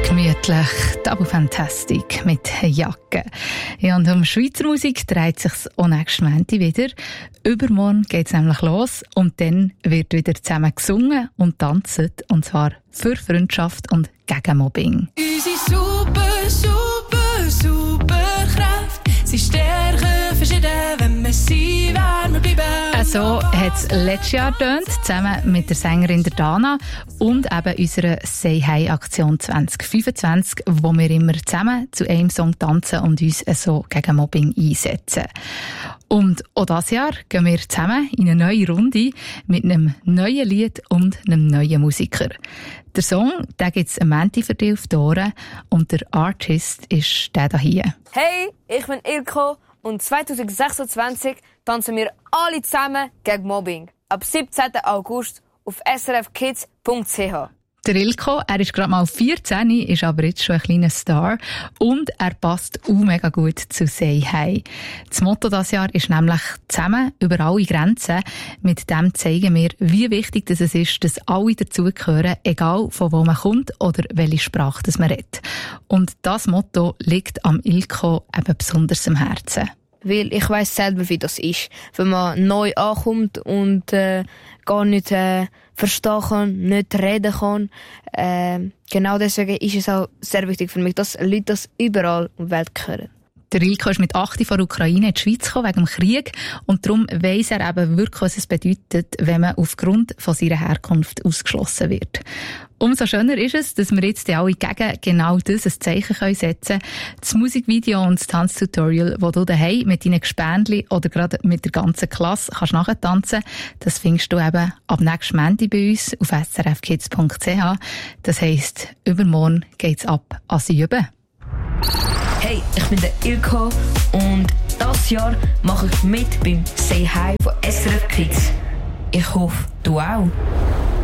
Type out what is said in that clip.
Gemütlich, Double Fantastic mit Jacke. Ja, und um Schweizer Musik dreht sich auch nächsten Montag wieder. Übermorgen geht es nämlich los und dann wird wieder zusammen gesungen und tanzen. Und zwar für Freundschaft und gegen Mobbing. Unsere Superkraft, sie stärken verschieden, wenn wir sie wärmer bleiben. So hat es letztes Jahr getönt, zusammen mit der Sängerin der Dana und eben unserer Say Hi Aktion 2025, wo wir immer zusammen zu einem Song tanzen und uns so gegen Mobbing einsetzen. Und auch dieses Jahr gehen wir zusammen in eine neue Runde mit einem neuen Lied und einem neuen Musiker. Der Song, den gibt es am Montag für dich auf die Ohren und der Artist ist der hier. Hey, ich bin Ilko und 2026 tanzen wir alle zusammen gegen Mobbing. Ab 17. August auf srfkids.ch. Der Ilko, er ist gerade mal 14, ist aber jetzt schon ein kleiner Star und er passt auch mega gut zu Say Hi. Das Motto dieses Jahr ist nämlich «Zusammen über alle Grenzen». Mit dem zeigen wir, wie wichtig es ist, dass alle dazugehören, egal von wo man kommt oder welche Sprache man redet. Und das Motto liegt am Ilko eben besonders am Herzen. Weil ich weiss selber, wie das ist, wenn man neu ankommt und gar nicht verstehen kann, nicht reden kann. Genau deswegen ist es auch sehr wichtig für mich, dass Leute das überall in der Welt hören. Der Ilko ist mit 8 von der Ukraine in die Schweiz gekommen, wegen dem Krieg. Und darum weiss er eben wirklich, was es bedeutet, wenn man aufgrund von seiner Herkunft ausgeschlossen wird. Umso schöner ist es, dass wir jetzt alle gegen genau das ein Zeichen setzen können. Das Musikvideo und das Tanztutorial, das du daheim mit deinen Gespänli oder gerade mit der ganzen Klasse kannst nachtanzen, das findest du eben ab nächsten Montag bei uns auf srfkids.ch. Das heisst, übermorgen geht's ab an Üben. Hey, ich bin der Ilko und dieses Jahr mache ich mit beim Say Hi von SRF Kids. Ich hoffe, du auch.